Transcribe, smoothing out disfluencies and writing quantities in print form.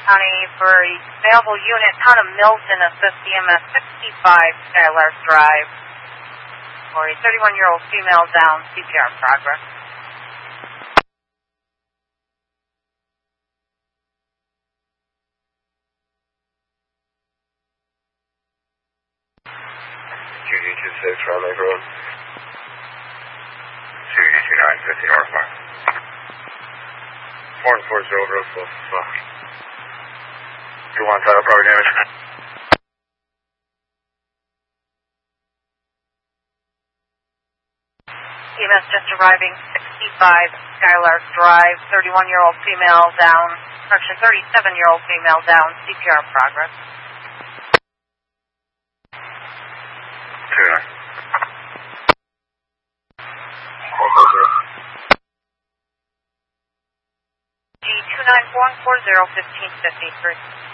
County for a available unit, Town of Milton, assist EMS 65 Skylar Drive for a 31-year-old female down, CPR in progress. QD26, Round Lake Road. QD29, 50 northbound. 440, real close as well. You want title property damage? EMS just arriving, 65 Skylar Drive, 31-year-old female down, 37-year-old female down, CPR in progress. G294140, 1553.